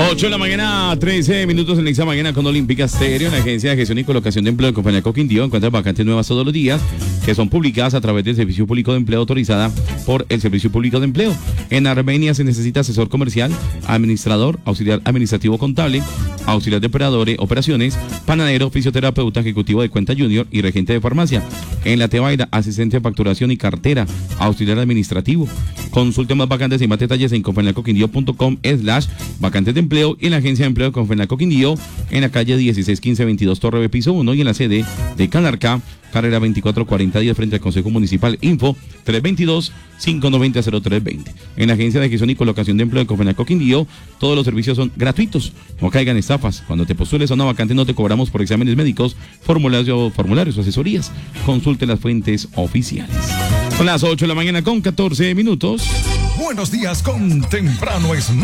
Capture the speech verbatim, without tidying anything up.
ocho de la mañana, trece minutos en la mañana con Olímpica Stereo, en la agencia de gestión y colocación de empleo de Compañía Coquindío. Encuentras vacantes nuevas todos los días que son publicadas a través del Servicio Público de Empleo autorizada por el Servicio Público de Empleo. En Armenia se necesita asesor comercial, administrador, auxiliar administrativo contable, auxiliar de operadores, operaciones, panadero, fisioterapeuta, ejecutivo de cuenta junior y regente de farmacia. En la Tebaida, asistente de facturación y cartera, auxiliar administrativo. Consulte más vacantes y más detalles en confenalcoquindío.com slash vacantes de empleo y en la agencia de empleo de Confenal Coquindío en la calle dieciséis quince veintidós Torre B, piso uno y en la sede de Calarcá, carrera veinticuatro cuarenta diez frente al Consejo Municipal. Info tres dos dos, cinco nueve cero, cero tres dos cero. En la agencia de gestión y colocación de empleo de Confenal Coquindío, todos los servicios son gratuitos. No caigan estafas. Cuando te postules a una vacante no te cobramos por exámenes médicos, formularios, formularios o asesorías. Consulte las fuentes oficiales. Son las ocho de la mañana con catorce minutos. Buenos días con Temprano es